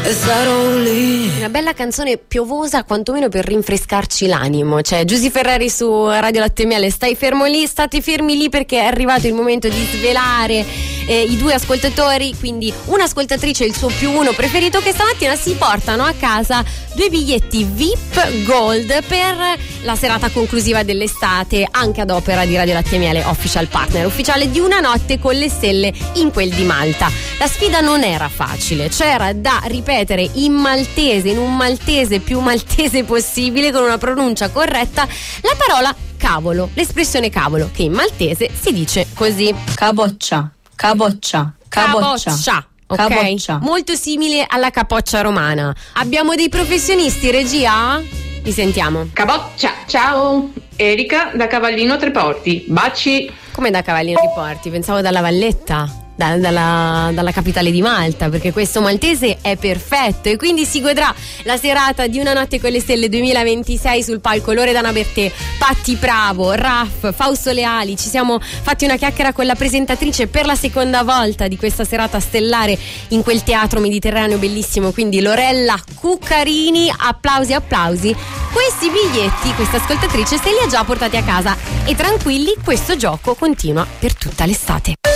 e sarò lì. Una bella canzone piovosa, quantomeno per rinfrescarci l'animo. Cioè, Giusy Ferrari su Radio Latte e Miele, stai fermo lì, state fermi lì perché è arrivato il momento di svelare i due ascoltatori, quindi un'ascoltatrice e il suo +1 preferito, che stamattina si portano a casa 2 biglietti VIP Gold per la serata conclusiva dell'estate, anche ad opera di Radio Latte e Miele, official partner ufficiale di Una notte con le stelle in quel di Malta. La sfida non era facile, c'era da ripetere in maltese, in un maltese più maltese possibile, con una pronuncia corretta, la parola cavolo, l'espressione cavolo, che in maltese si dice così: Capoccia, capoccia, capoccia. Capoccia. Ok, Capoccia. molto simile alla capoccia romana. Abbiamo dei professionisti, regia? Li sentiamo. Capoccia, ciao, Erika da Cavallino Treporti, baci. Come da Cavallino Riporti? Pensavo dalla Valletta. Dalla capitale di Malta, perché questo maltese è perfetto. E quindi si godrà la serata di Una notte con le stelle 2026 sul palco Loredana Bertè, Patti Bravo, Raff, Fausto Leali. Ci siamo fatti una chiacchiera con la presentatrice per la seconda volta di questa serata stellare in quel teatro mediterraneo bellissimo, quindi Lorella Cuccarini. Applausi, applausi. Questi biglietti questa ascoltatrice se li ha già portati a casa, e tranquilli, questo gioco continua per tutta l'estate.